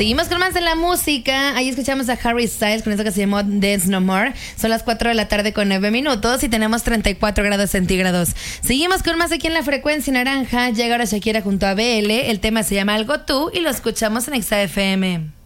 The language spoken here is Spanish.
Seguimos con más de la música. Ahí escuchamos a Harry Styles con eso que se llamó Dance No More. Son las 4 de la tarde con 9 minutos y tenemos 34 grados centígrados. Seguimos con más aquí en la frecuencia naranja. Llega ahora Shakira junto a BL. El tema se llama Algo Tú y lo escuchamos en Exa FM.